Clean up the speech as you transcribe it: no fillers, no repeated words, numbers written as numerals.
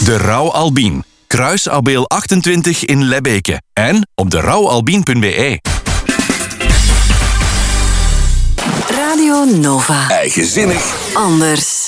De Rauw Albien. Kruis Abeel 28 in Lebbeke. En op derouwalbien.be. Radio Nova. Eigenzinnig. Anders.